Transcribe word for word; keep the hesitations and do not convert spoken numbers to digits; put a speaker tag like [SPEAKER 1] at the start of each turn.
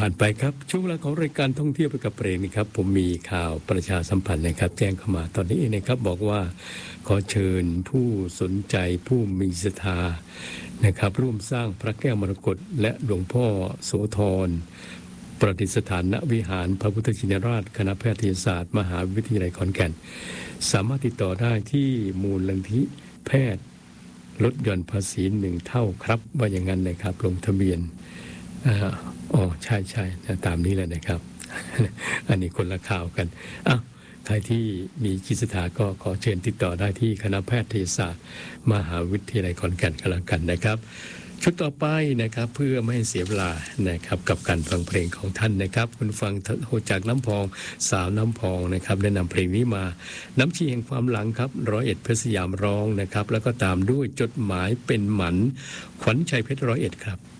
[SPEAKER 1] ผ่านไปครับช่วงเวลาของรายการท่องเที่ยวไปกับเปรมนะครับผมมีข่าวประชาสัมพันธ์นะครับ แจ้งเข้ามาตอนนี้นะครับบอกว่าขอเชิญผู้สนใจผู้มีศรัทธานะครับร่วมสร้างพระแก้วมรกตและหลวงพ่อโสธรประดิษฐานณวิหารพระพุทธชินราชคณะแพทยศาสตร์มหาวิทยาลัยขอนแก่นสามารถติดต่อได้ที่มูลนิธิแพทย์ลดหย่อนภาษีหนึ่งเท่าครับว่าอย่างนั้นนะครับลงทะเบียนอ่าอ๋อใช่ใช่ตามนี้แหละนะครับ อันนี้คนละข่าวกันอ้าวใครที่มีจิตศรัทธาก็ขอเชิญติดต่อได้ที่คณะแพทยศาสตร์มหาวิทยาลัยขอนแก่นกันแล้วกันนะครับชุดต่อไปนะครับเพื่อไม่ให้เสียเวลานะครับกับการฟังเพลงของท่านนะครับคุณฟังโหจากน้ำพองสาวน้ำพองนะครับได้นำเพลงนี้มาน้ำชีแห่งความหลังครับร้อยเอ็ดเพชรสยามร้องนะครับแล้วก็ตามด้วยจดหมายเป็นหมันขวัญชัยเพชรร้อยเอ็ดครับ